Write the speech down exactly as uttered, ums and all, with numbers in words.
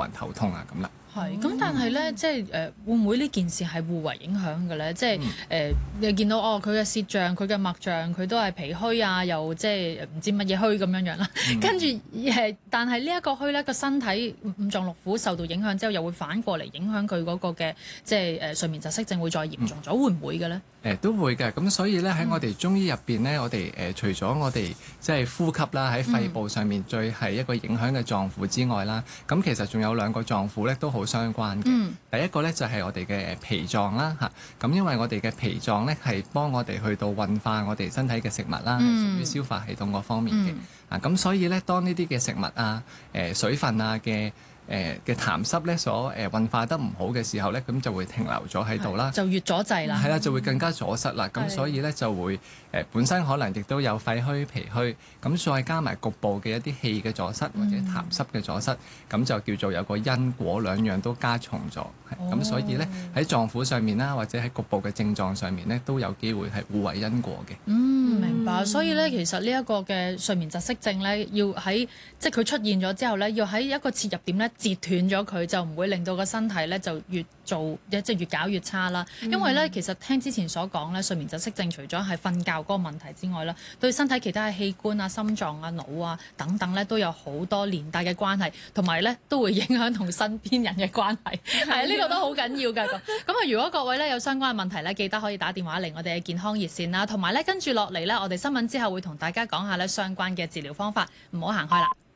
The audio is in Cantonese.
能頭痛啊咁啦。 係，咁但係咧，即係誒、呃、會唔會呢件事係互為影響嘅咧？即係誒、呃、你見到哦，佢嘅舌象、佢嘅脈象，佢都係脾虛啊，又即係唔知乜嘢虛咁樣樣啦。嗯、跟住誒，但係呢一個虛咧，個身體五臟六腑受到影響之後，又會反過嚟影響佢嗰個嘅即係誒睡眠窒息症會再嚴重咗，嗯、會唔會嘅咧？誒、 呃、都會嘅，咁所以咧喺我哋中醫入邊咧，我哋誒、呃、除咗我哋即係呼吸啦，喺肺部上面最係一個影響嘅臟腑之外啦，咁、嗯、其實仲有兩個臟腑咧都好相關嘅。嗯、第一個咧就係、是、我哋嘅脾臟啦嚇，咁因為我哋嘅脾臟咧係幫我哋去到運化我哋身體嘅食物啦，係、嗯、屬於消化系統嗰方面嘅。嗯、啊咁所以咧，當呢啲嘅食物啊、誒、呃、水分啊嘅誒嘅痰濕咧所誒運化得唔好嘅時候咧，咁就會停留咗喺度啦， 就越阻滯啦， 係啦，就會更加阻塞啦。咁、嗯、所以咧就會誒、呃、本身可能亦都有肺虛、脾虛，咁再加埋局部嘅一啲氣嘅阻塞或者痰濕嘅阻塞，咁、嗯、就叫做有個因果兩樣都加重咗。咁、哦、所以咧喺臟腑上面啦，或者喺局部嘅症狀上面咧，都有機會係互為因果嘅。 嗯，明白。所以咧，其實呢一個嘅睡眠窒息症咧，要喺即係佢出現咗之後咧，要喺一個切入點咧截斷咗佢，就唔會令到個身體咧就越做即係越搞越差啦。嗯、因為咧，其實聽之前所講咧，睡眠窒息症除咗係瞓覺嗰個問題之外啦，對身體其他嘅器官啊、心臟啊、腦啊等等咧，都有好多連帶嘅關係，同埋咧都會影響同身邊人嘅關係。係呢個都好緊要㗎。咁咁啊，如果各位咧有相關嘅問題咧，記得可以打電話嚟我哋嘅健康熱線啦。同埋咧，跟住落嚟咧，我哋新聞之後會同大家講下咧相關嘅治療方法，唔好行開啦。